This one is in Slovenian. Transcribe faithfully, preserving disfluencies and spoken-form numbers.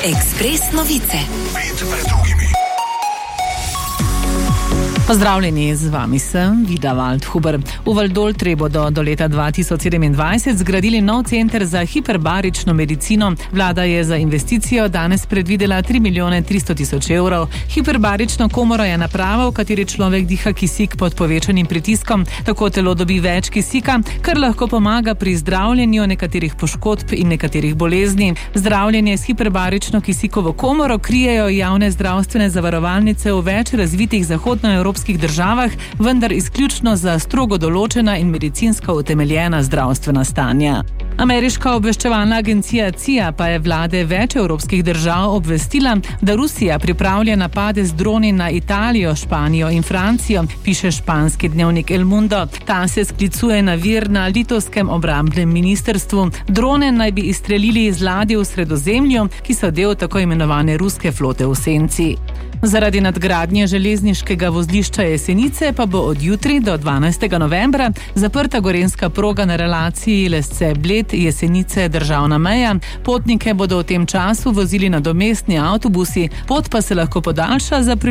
Ekspres novice. Pet pred drugimi. Pozdravljeni, z vami sem Vida Waldhuber. V Valdoltri bodo do leta dva tisoč sedemindvajset zgradili nov center za hiperbarično medicino. Vlada je za investicijo danes predvidela tri milijone tristo tisoč evrov. Hiperbarično komoro je naprava, v kateri človek diha kisik pod povečanim pritiskom. Tako telo dobi več kisika, kar lahko pomaga pri zdravljenju nekaterih poškodb in nekaterih bolezni. Zdravljenje s hiperbarično kisikovo komoro krijejo javne zdravstvene zavarovalnice v več razvitih zahodnoevropskih državah, vendar izključno za strogo določena in medicinsko utemeljena zdravstvena stanja. Ameriška obveščevalna agencija C I A pa je vlade več evropskih držav obvestila, da Rusija pripravlja napade z droni na Italijo, Španijo in Francijo, piše španski dnevnik El Mundo. Ta se sklicuje na vir na litovskem obrambnem ministrstvu. Drone naj bi izstrelili iz ladij v Sredozemlju, ki so del tako imenovane ruske flote v senci. Zaradi nadgradnje železniškega vozlišča Jesenice pa bo od jutri do dvanajstega novembra zaprta gorenjska proga na relaciji Lesce-Bled Jesenice državna meja. Potnike bodo v tem času vozili nadomestni avtobusi, pot pa se lahko podaljša za